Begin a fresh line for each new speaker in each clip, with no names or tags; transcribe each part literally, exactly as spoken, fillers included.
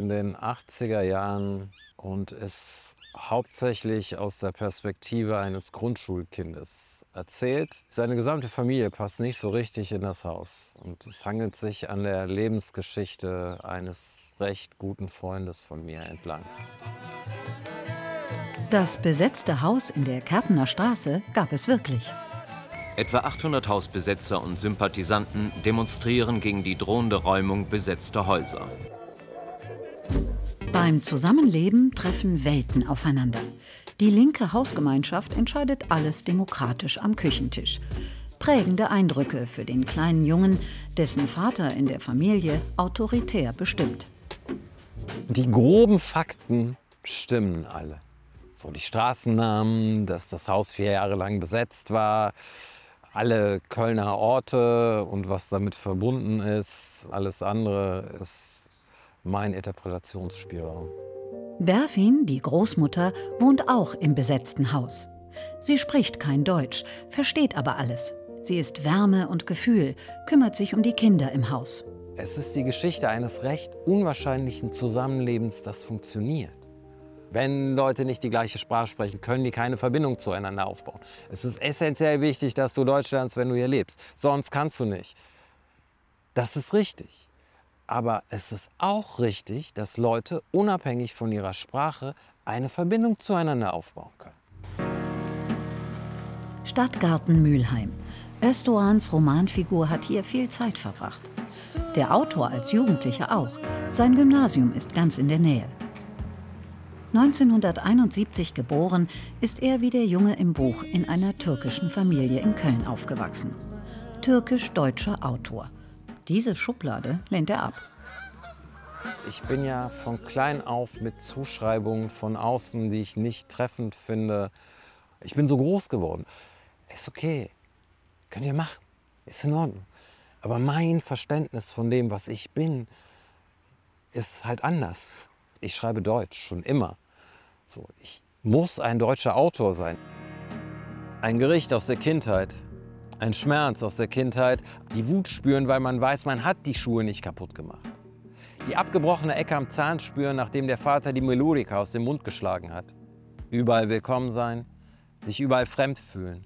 den achtziger Jahren und ist hauptsächlich aus der Perspektive eines Grundschulkindes erzählt. Seine gesamte Familie passt nicht so richtig in das Haus. Und es hangelt sich an der Lebensgeschichte eines recht guten Freundes von mir entlang.
Das besetzte Haus in der Kerpener Straße gab es wirklich.
Etwa achthundert Hausbesetzer und Sympathisanten demonstrieren gegen die drohende Räumung besetzter Häuser.
Beim Zusammenleben treffen Welten aufeinander. Die linke Hausgemeinschaft entscheidet alles demokratisch am Küchentisch. Prägende Eindrücke für den kleinen Jungen, dessen Vater in der Familie autoritär bestimmt.
Die groben Fakten stimmen alle. So die Straßennamen, dass das Haus vier Jahre lang besetzt war, alle Kölner Orte und was damit verbunden ist. Alles andere ist mein Interpretationsspielraum.
Berfin, die Großmutter, wohnt auch im besetzten Haus. Sie spricht kein Deutsch, versteht aber alles. Sie ist Wärme und Gefühl, kümmert sich um die Kinder im Haus.
Es ist die Geschichte eines recht unwahrscheinlichen Zusammenlebens, das funktioniert. Wenn Leute nicht die gleiche Sprache sprechen, können die keine Verbindung zueinander aufbauen. Es ist essentiell wichtig, dass du Deutsch lernst, wenn du hier lebst. Sonst kannst du nicht. Das ist richtig. Aber es ist auch richtig, dass Leute unabhängig von ihrer Sprache eine Verbindung zueinander aufbauen können.
Stadtgarten Mülheim. Özdoğan's Romanfigur hat hier viel Zeit verbracht. Der Autor als Jugendlicher auch. Sein Gymnasium ist ganz in der Nähe. neunzehnhunderteinundsiebzig geboren, ist er wie der Junge im Buch in einer türkischen Familie in Köln aufgewachsen. Türkisch-deutscher Autor. Diese Schublade lehnt er ab.
Ich bin ja von klein auf mit Zuschreibungen von außen, die ich nicht treffend finde. Ich bin so groß geworden. Ist okay, könnt ihr machen, ist in Ordnung. Aber mein Verständnis von dem, was ich bin, ist halt anders. Ich schreibe Deutsch, schon immer. So, ich muss ein deutscher Autor sein. Ein Gericht aus der Kindheit, ein Schmerz aus der Kindheit, die Wut spüren, weil man weiß, man hat die Schuhe nicht kaputt gemacht. Die abgebrochene Ecke am Zahn spüren, nachdem der Vater die Melodika aus dem Mund geschlagen hat. Überall willkommen sein, sich überall fremd fühlen.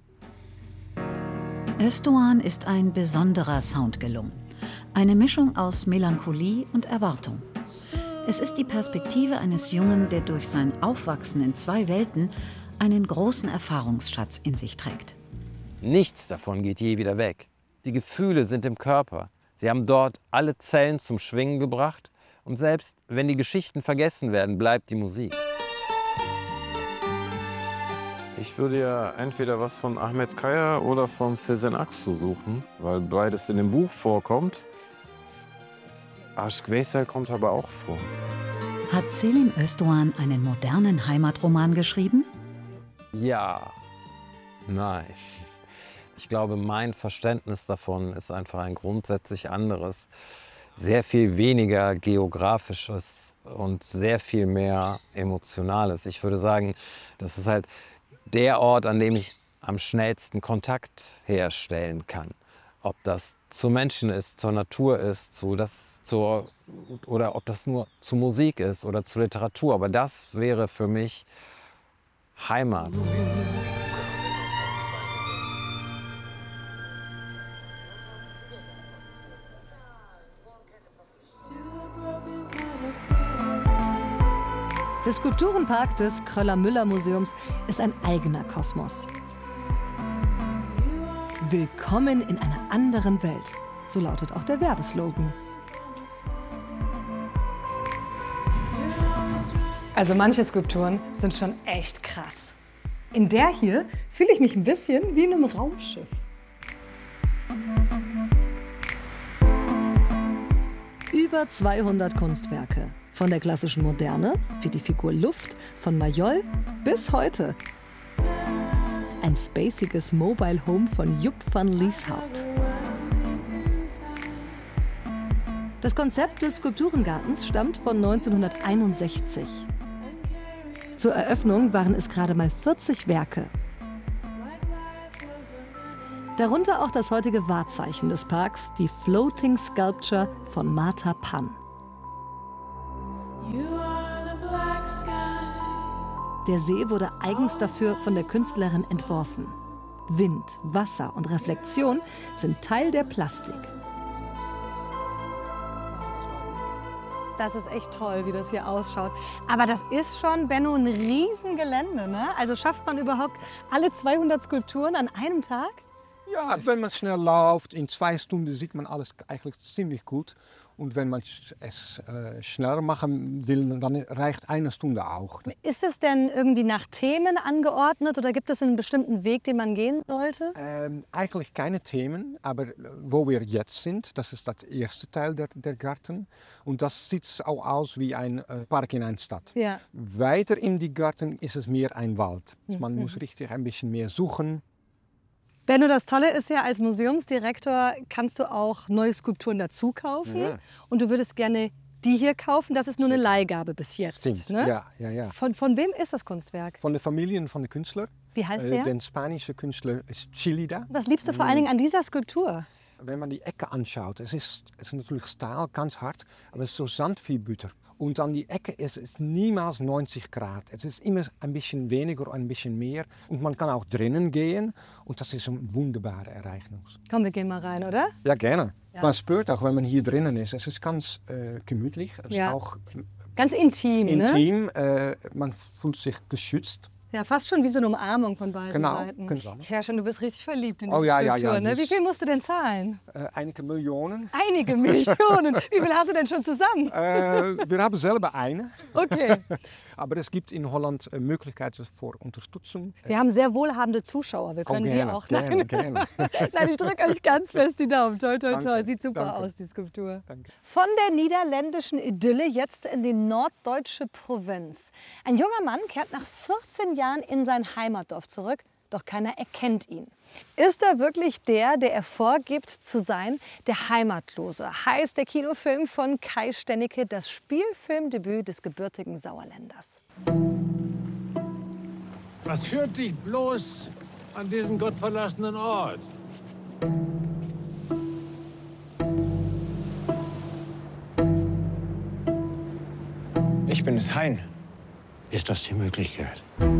Özdoğan ist ein besonderer Sound gelungen. Eine Mischung aus Melancholie und Erwartung. Es ist die Perspektive eines Jungen, der durch sein Aufwachsen in zwei Welten einen großen Erfahrungsschatz in sich trägt.
Nichts davon geht je wieder weg. Die Gefühle sind im Körper. Sie haben dort alle Zellen zum Schwingen gebracht. Und selbst wenn die Geschichten vergessen werden, bleibt die Musik. Ich würde ja entweder was von Ahmet Kaya oder von Sezen Aksu suchen, weil beides in dem Buch vorkommt. Aşk Veysel kommt aber auch vor.
Hat Selim Özdoğan einen modernen Heimatroman geschrieben?
Ja, nein. Ich glaube, mein Verständnis davon ist einfach ein grundsätzlich anderes. Sehr viel weniger geografisches und sehr viel mehr emotionales. Ich würde sagen, das ist halt der Ort, an dem ich am schnellsten Kontakt herstellen kann. Ob das zu Menschen ist, zur Natur ist, zu das, zur, oder ob das nur zu Musik ist oder zu Literatur. Aber das wäre für mich Heimat.
Der Skulpturenpark des Kröller-Müller-Museums ist ein eigener Kosmos. Willkommen in einer anderen Welt. So lautet auch der Werbeslogan. Also manche Skulpturen sind schon echt krass. In der hier fühle ich mich ein bisschen wie in einem Raumschiff. Über zweihundert Kunstwerke. Von der klassischen Moderne, wie die Figur Luft von Mayol, bis heute. Ein spaciges Mobile Home von Joep van Lieshout. Das Konzept des Skulpturengartens stammt von neunzehnhunderteinundsechzig. Zur Eröffnung waren es gerade mal vierzig Werke. Darunter auch das heutige Wahrzeichen des Parks, die Floating Sculpture von Marta Pan. Der See wurde eigens dafür von der Künstlerin entworfen. Wind, Wasser und Reflexion sind Teil der Plastik. Das ist echt toll, wie das hier ausschaut. Aber das ist schon, Benno, ein Riesengelände, ne? Also schafft man überhaupt alle zweihundert Skulpturen an einem Tag?
Ja, wenn man schnell läuft, in zwei Stunden sieht man alles eigentlich ziemlich gut. Und wenn man es äh, schneller machen will, dann reicht eine Stunde auch.
Ist es denn irgendwie nach Themen angeordnet oder gibt es einen bestimmten Weg, den man gehen sollte?
Ähm, eigentlich keine Themen, aber wo wir jetzt sind, das ist der erste Teil der, der Garten. Und das sieht auch aus wie ein äh, Park in einer Stadt.
Ja.
Weiter in die Garten ist es mehr ein Wald. Also man
Mhm.
muss richtig ein bisschen mehr suchen.
Benno, das Tolle ist ja, als Museumsdirektor kannst du auch neue Skulpturen dazu kaufen.
Ja.
Und du würdest gerne die hier kaufen. Das ist nur eine Leihgabe bis jetzt.
Stimmt,
Ne?
ja, ja, ja.
Von, von wem ist das Kunstwerk?
Von der Familie von den Künstlern.
Wie heißt
Äh,
der?
der spanische Künstler ist Chilida.
Was liebst du vor allen Dingen an dieser Skulptur?
Wenn man die Ecke anschaut, es ist, es ist natürlich Stahl, ganz hart, aber es ist so Sandviehbutter. Und an die Ecke ist es niemals neunzig Grad. Es ist immer ein bisschen weniger, ein bisschen mehr. Und man kann auch drinnen gehen und das ist ein wunderbares Ereignis.
Komm, wir gehen mal rein, oder?
Ja, gerne.
Ja.
Man spürt auch, wenn man hier drinnen ist, es ist ganz äh, gemütlich. Es
Ja.
ist auch
Ganz intim, ne?
intim, äh, man fühlt sich geschützt.
Ja, fast schon wie so eine Umarmung von beiden
Genau,
Seiten.
genau.
Ich höre schon, du bist richtig verliebt in diese
Oh ja, ja,
Skulptur.
ja,
Ne?
das-
Wie viel musst du denn zahlen?
Äh, einige Millionen.
Einige Millionen. Wie viel hast du denn schon zusammen?
Äh, wir haben selber eine,
Okay.
aber es gibt in Holland äh, Möglichkeiten für Unterstützung.
Wir haben sehr wohlhabende Zuschauer. Wir können
oh,
die
gerne,
auch.
gerne,
Nein,
gerne.
Nein, ich drücke euch ganz fest die Daumen. Toi, toi, toi.
Danke,
Sieht super
danke.
aus, die Skulptur.
Danke.
Von der niederländischen Idylle jetzt in die norddeutsche Provinz. Ein junger Mann kehrt nach vierzehn Jahren in sein Heimatdorf zurück, doch keiner erkennt ihn. Ist er wirklich der, der er vorgibt zu sein? Der Heimatlose heißt der Kinofilm von Kai Stennecke, das Spielfilmdebüt des gebürtigen Sauerländers.
Was führt dich bloß an diesen gottverlassenen Ort?
Ich bin es, Hein. Ist das die Möglichkeit?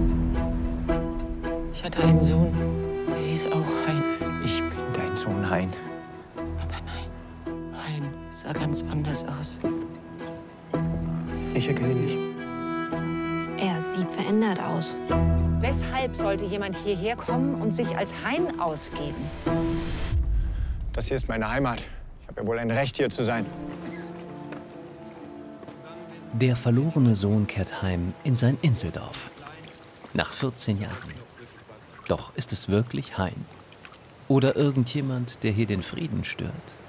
Ich hatte einen Sohn, der hieß auch Hein.
Ich bin dein Sohn, Hein.
Aber nein, Hein sah ganz anders aus.
Ich erkenne ihn nicht.
Er sieht verändert aus.
Weshalb sollte jemand hierher kommen und sich als Hein ausgeben?
Das hier ist meine Heimat. Ich habe ja wohl ein Recht, hier zu sein.
Der verlorene Sohn kehrt heim in sein Inseldorf. Nach vierzehn Jahren. Doch ist es wirklich Hein? Oder irgendjemand, der hier den Frieden stört?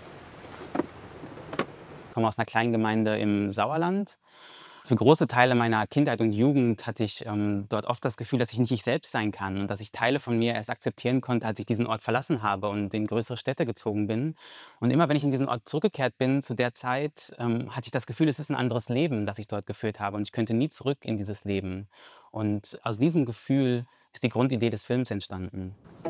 Ich komme aus einer kleinen Gemeinde im Sauerland. Für große Teile meiner Kindheit und Jugend hatte ich ähm, dort oft das Gefühl, dass ich nicht ich selbst sein kann und dass ich Teile von mir erst akzeptieren konnte, als ich diesen Ort verlassen habe und in größere Städte gezogen bin. Und immer wenn ich in diesen Ort zurückgekehrt bin, zu der Zeit, ähm, hatte ich das Gefühl, es ist ein anderes Leben, das ich dort geführt habe und ich könnte nie zurück in dieses Leben. Und aus diesem Gefühl ist die Grundidee des Films entstanden.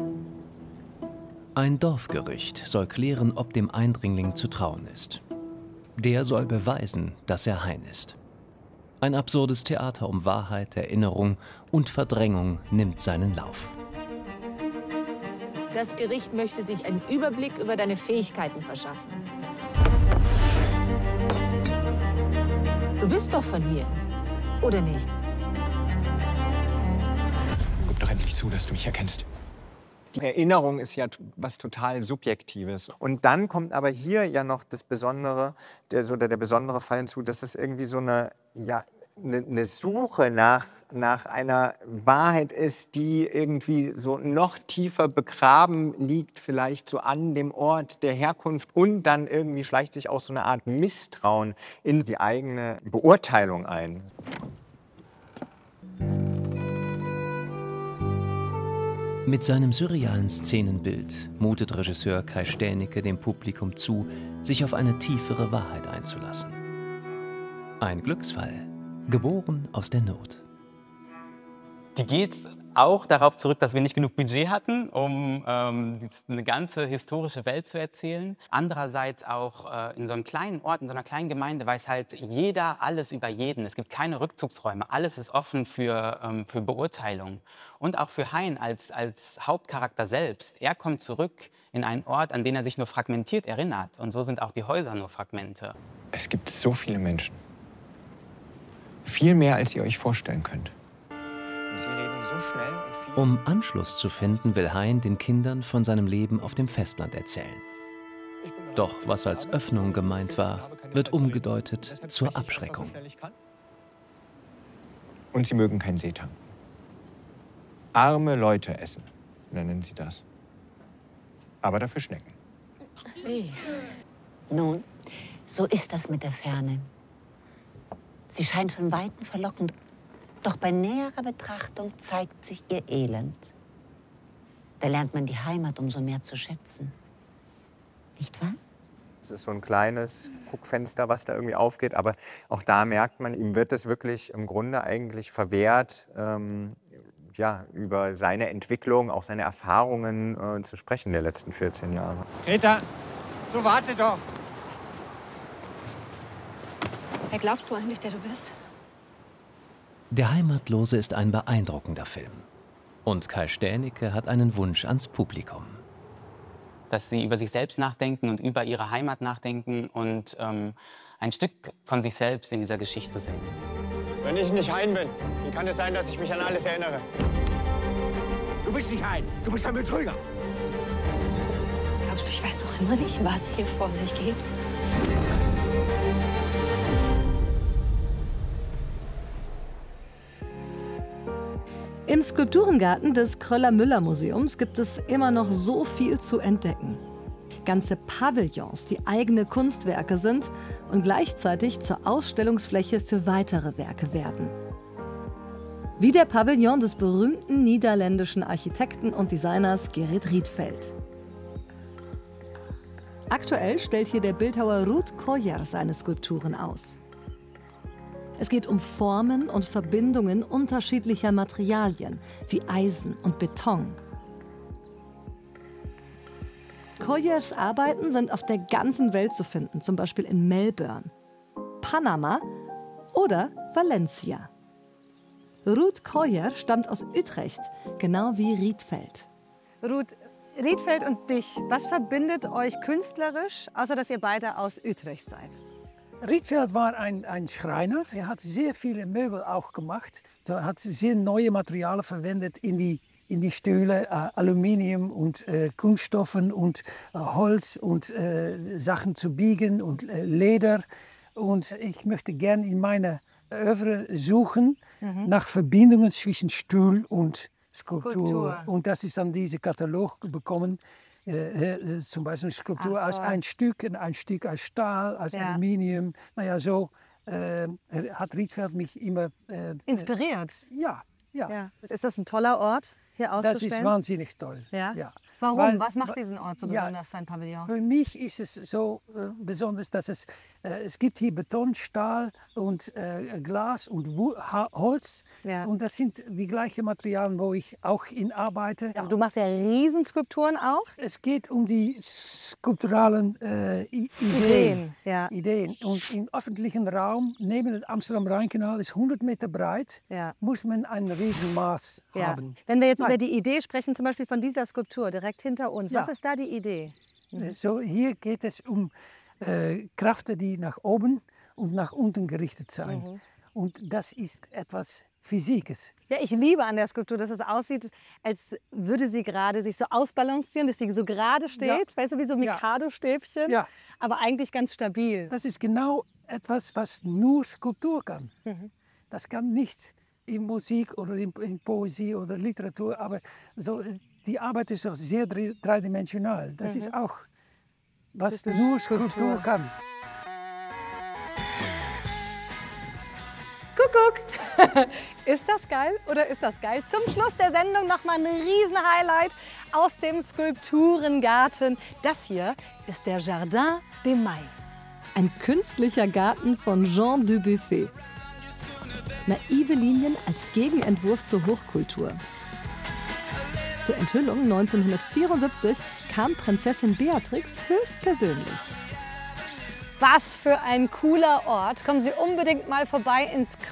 Ein Dorfgericht soll klären, ob dem Eindringling zu trauen ist. Der soll beweisen, dass er Hein ist. Ein absurdes Theater um Wahrheit, Erinnerung und Verdrängung nimmt seinen Lauf.
Das Gericht möchte sich einen Überblick über deine Fähigkeiten verschaffen. Du bist doch von hier, oder nicht?
Gib doch endlich zu, dass du mich erkennst.
Erinnerung ist ja was total Subjektives. Und dann kommt aber hier ja noch das Besondere, der, so der, der besondere Fall hinzu, dass es irgendwie so eine, ja, eine, eine Suche nach, nach einer Wahrheit ist, die irgendwie so noch tiefer begraben liegt, vielleicht so an dem Ort der Herkunft. Und dann irgendwie schleicht sich auch so eine Art Misstrauen in die eigene Beurteilung ein.
Mit seinem surrealen Szenenbild mutet Regisseur Kai Stennecke dem Publikum zu, sich auf eine tiefere Wahrheit einzulassen. Ein Glücksfall, geboren aus der Not.
Die geht auch darauf zurück, dass wir nicht genug Budget hatten, um ähm, eine ganze historische Welt zu erzählen. Andererseits auch äh, in so einem kleinen Ort, in so einer kleinen Gemeinde weiß halt jeder alles über jeden. Es gibt keine Rückzugsräume. Alles ist offen für, ähm, für Beurteilung. Und auch für Hein als, als Hauptcharakter selbst. Er kommt zurück in einen Ort, an den er sich nur fragmentiert erinnert. Und so sind auch die Häuser nur Fragmente.
Es gibt so viele Menschen. Viel mehr, als ihr euch vorstellen könnt. Und sie reden so schnell und viel.
Um Anschluss zu finden, will Hein den Kindern von seinem Leben auf dem Festland erzählen. Doch was als Öffnung gemeint war, wird umgedeutet zur Abschreckung.
Und sie mögen keinen Seetang. Arme Leute essen, nennen sie das. Aber dafür Schnecken.
Hey. Nun, so ist das mit der Ferne. Sie scheint von Weitem verlockend, doch bei näherer Betrachtung zeigt sich ihr Elend. Da lernt man die Heimat umso mehr zu schätzen. Nicht wahr?
Es ist so ein kleines Guckfenster, was da irgendwie aufgeht, aber auch da merkt man, ihm wird es wirklich im Grunde eigentlich verwehrt, ähm, ja, über seine Entwicklung, auch seine Erfahrungen äh, zu sprechen der letzten vierzehn Jahre.
Greta, so warte doch!
Wer glaubst du eigentlich, der du bist?
Der Heimatlose ist ein beeindruckender Film. Und Kai Stänicke hat einen Wunsch ans Publikum.
Dass sie über sich selbst nachdenken und über ihre Heimat nachdenken und ähm, ein Stück von sich selbst in dieser Geschichte sehen.
Wenn ich nicht Hein bin, wie kann es sein, dass ich mich an alles erinnere?
Du bist nicht Hein, du bist ein Betrüger.
Glaubst du, ich weiß doch immer nicht, was hier vor sich geht?
Im Skulpturengarten des Kröller-Müller-Museums gibt es immer noch so viel zu entdecken. Ganze Pavillons, die eigene Kunstwerke sind und gleichzeitig zur Ausstellungsfläche für weitere Werke werden. Wie der Pavillon des berühmten niederländischen Architekten und Designers Gerrit Rietveld. Aktuell stellt hier der Bildhauer Ruud Kröyer seine Skulpturen aus. Es geht um Formen und Verbindungen unterschiedlicher Materialien, wie Eisen und Beton. Kröyers Arbeiten sind auf der ganzen Welt zu finden, zum Beispiel in Melbourne, Panama oder Valencia. Ruud Kröyer stammt aus Utrecht, genau wie Rietveld.
Ruud, Rietveld und dich, was verbindet euch künstlerisch, außer dass ihr beide aus Utrecht seid?
Rietveld war ein, ein Schreiner. Er hat sehr viele Möbel auch gemacht. Er hat sehr neue Materialien verwendet in die, in die Stühle, äh, Aluminium und äh, Kunststoffen und äh, Holz und äh, Sachen zu biegen und äh, Leder. Und ich möchte gerne in meiner Övre suchen mhm. nach Verbindungen zwischen Stuhl und Skulptur. Skulptur. Und das ist dann dieser Katalog bekommen. Äh, äh, zum Beispiel eine Skulptur Ach, aus ein Stück, ein Stück aus Stahl, aus ja. Aluminium. Naja, so äh, hat Rietveld mich immer äh,
inspiriert.
Äh, ja, ja,
ja. Ist das ein toller Ort, hier auszustellen?
Das ist wahnsinnig toll.
Ja?
Ja.
Warum?
Weil,
Was macht diesen Ort so besonders, ja, sein Pavillon?
Für mich ist es so äh, besonders, dass es, äh, es gibt hier Beton, Stahl und äh, Glas und Wu ha Holz. Ja. Und das sind die gleichen Materialien, wo ich auch in arbeite.
Ja, du machst ja Riesenskulpturen auch?
Es geht um die skulpturalen äh, Ideen.
Ideen, ja.
Ideen. Und im öffentlichen Raum, neben dem Amsterdam-Rheinkanal, ist hundert Meter breit, ja, muss man ein Riesenmaß ja. haben.
Wenn wir jetzt Nein. über die Idee sprechen, zum Beispiel von dieser Skulptur, direkt hinter uns. Ja. Was ist da die Idee?
Mhm. So, hier geht es um äh, Kräfte, die nach oben und nach unten gerichtet sind. Mhm. Und das ist etwas Physikes.
Ja, ich liebe an der Skulptur, dass es aussieht, als würde sie gerade sich so ausbalancieren, dass sie so gerade steht. Ja. Weißt du, wie so Mikado-Stäbchen, ja, aber eigentlich ganz stabil.
Das ist genau etwas, was nur Skulptur kann. Mhm. Das kann nicht in Musik oder in, in Poesie oder Literatur, aber so, die Arbeit ist auch sehr dreidimensional. Das mhm. ist auch, was ist nur Skulptur kann.
Kuckuck! Ist das geil oder ist das geil? Zum Schluss der Sendung nochmal ein Riesen-Highlight aus dem Skulpturengarten. Das hier ist der Jardin des Mailles.
Ein künstlicher Garten von Jean Dubuffet. Naive Linien als Gegenentwurf zur Hochkultur. Zur Enthüllung neunzehnhundertvierundsiebzig kam Prinzessin Beatrix höchstpersönlich.
Was für ein cooler Ort. Kommen Sie unbedingt mal vorbei ins